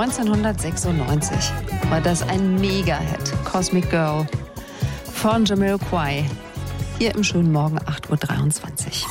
1996 war das ein Mega-Hit, Cosmic Girl von Jamiroquai. Hier im schönen Morgen 8.23 Uhr.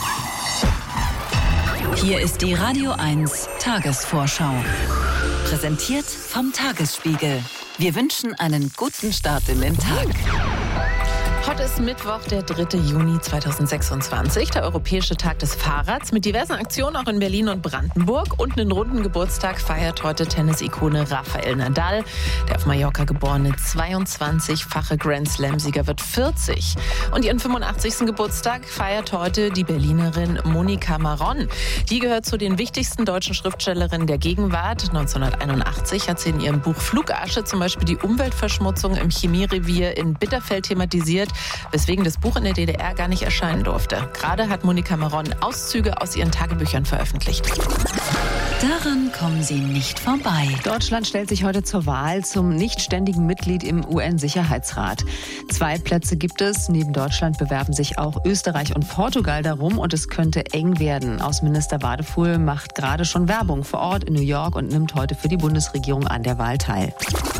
Hier ist die Radio 1 Tagesvorschau. Präsentiert vom Tagesspiegel. Wir wünschen einen guten Start in den Tag. Heute ist Mittwoch, der 3. Juni 2026, der Europäische Tag des Fahrrads. Mit diversen Aktionen auch in Berlin und Brandenburg. Und einen runden Geburtstag feiert heute Tennis-Ikone Rafael Nadal. Der auf Mallorca geborene 22-fache Grand-Slam-Sieger wird 40. Und ihren 85. Geburtstag feiert heute die Berlinerin Monika Maron. Die gehört zu den wichtigsten deutschen Schriftstellerinnen der Gegenwart. 1981 hat sie in ihrem Buch Flugasche zum Beispiel die Umweltverschmutzung im Chemierevier in Bitterfeld thematisiert, weswegen das Buch in der DDR gar nicht erscheinen durfte. Gerade hat Monika Maron Auszüge aus ihren Tagebüchern veröffentlicht. Daran kommen Sie nicht vorbei. Deutschland stellt sich heute zur Wahl zum nichtständigen Mitglied im UN-Sicherheitsrat. 2 Plätze gibt es. Neben Deutschland bewerben sich auch Österreich und Portugal darum und es könnte eng werden. Außenminister Wadefuhl macht gerade schon Werbung vor Ort in New York und nimmt heute für die Bundesregierung an der Wahl teil.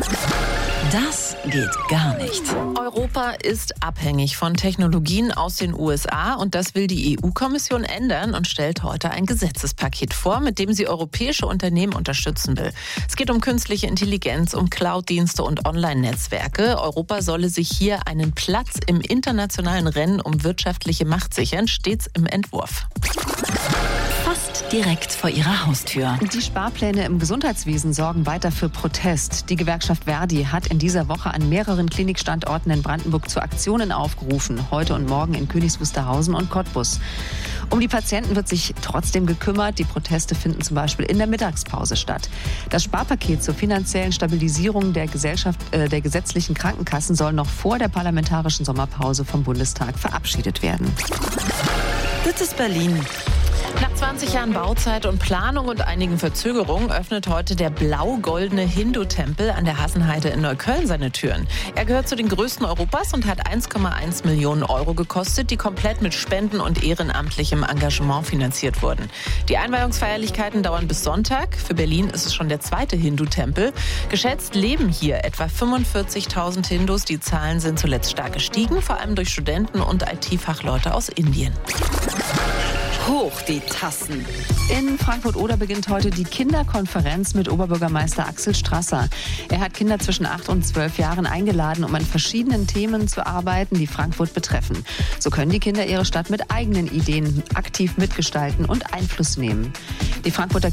Das geht gar nicht. Europa ist abhängig von Technologien aus den USA und das will die EU-Kommission ändern und stellt heute ein Gesetzespaket vor, mit dem sie europäische Unternehmen unterstützen will. Es geht um künstliche Intelligenz, um Cloud-Dienste und Online-Netzwerke. Europa solle sich hier einen Platz im internationalen Rennen um wirtschaftliche Macht sichern, steht's im Entwurf. Fast direkt vor ihrer Haustür. Die Sparpläne im Gesundheitswesen sorgen weiter für Protest. Die Gewerkschaft Verdi hat in dieser Woche an mehreren Klinikstandorten in Brandenburg zu Aktionen aufgerufen. Heute und morgen in Königs Wusterhausen und Cottbus. Um die Patienten wird sich trotzdem gekümmert. Die Proteste finden zum Beispiel in der Mittagspause statt. Das Sparpaket zur finanziellen Stabilisierung der gesetzlichen Krankenkassen soll noch vor der parlamentarischen Sommerpause vom Bundestag verabschiedet werden. Das ist Berlin. Nach 20 Jahren Bauzeit und Planung und einigen Verzögerungen öffnet heute der blau-goldene Hindu-Tempel an der Hassenheide in Neukölln seine Türen. Er gehört zu den größten Europas und hat 1,1 Millionen Euro gekostet, die komplett mit Spenden und ehrenamtlichem Engagement finanziert wurden. Die Einweihungsfeierlichkeiten dauern bis Sonntag. Für Berlin ist es schon der 2. Hindu-Tempel. Geschätzt leben hier etwa 45.000 Hindus. Die Zahlen sind zuletzt stark gestiegen, vor allem durch Studenten und IT-Fachleute aus Indien. Hoch die Tassen. In Frankfurt-Oder beginnt heute die Kinderkonferenz mit Oberbürgermeister Axel Strasser. Er hat Kinder zwischen 8 und 12 Jahren eingeladen, um an verschiedenen Themen zu arbeiten, die Frankfurt betreffen. So können die Kinder ihre Stadt mit eigenen Ideen aktiv mitgestalten und Einfluss nehmen. Die Frankfurter